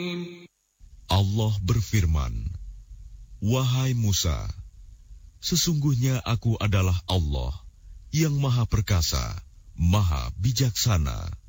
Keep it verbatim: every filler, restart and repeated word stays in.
Allah berfirman, "Wahai Musa, sesungguhnya aku adalah Allah yang Maha Perkasa, Maha Bijaksana."